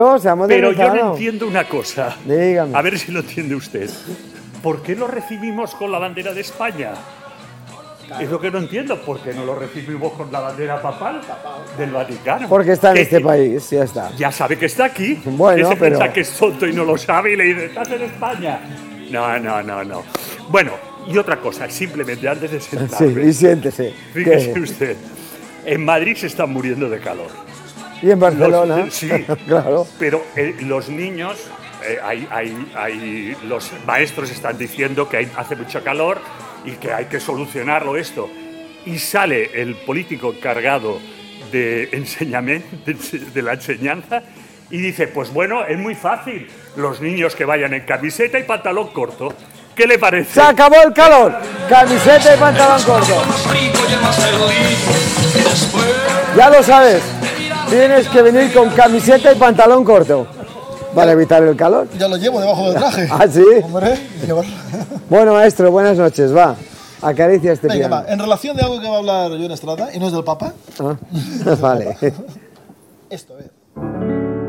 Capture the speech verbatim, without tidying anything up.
Se ha Pero yo no entiendo una cosa. Dígame. A ver si lo entiende usted. ¿Por qué lo recibimos con la bandera de España? Claro. Es lo que no entiendo. ¿Por qué no lo recibimos con la bandera papal del Vaticano? Porque está en ¿Qué? este país, ya está. Ya sabe que está aquí. Bueno, ¿Qué se pero... piensa que es tonto y no lo sabe y le dice, estás en España? No, no, no, no. Bueno, y otra cosa, simplemente antes de sentarme. Sí, y siéntese. Fíjese ¿Qué? usted, en Madrid se están muriendo de calor. Y en Barcelona, los, sí, claro. Pero eh, los niños, eh, hay, hay, hay, los maestros están diciendo que hay, hace mucho calor y que hay que solucionarlo esto. Y sale el político encargado de enseñamiento, de, de la enseñanza, y dice, pues bueno, es muy fácil, los niños que vayan en camiseta y pantalón corto. ¿Qué le parece? Se acabó el calor, camiseta y pantalón corto. Ya lo sabes. Tienes que venir con camiseta y pantalón corto para evitar el calor. Ya lo llevo debajo del traje. ¿Ah, sí? Hombre, bueno, maestro, buenas noches, va. Acaricia este Venga, piano. va. En relación de algo que va a hablar Joan Estrada, y no es del Papa. Ah, vale. Esto, a ver.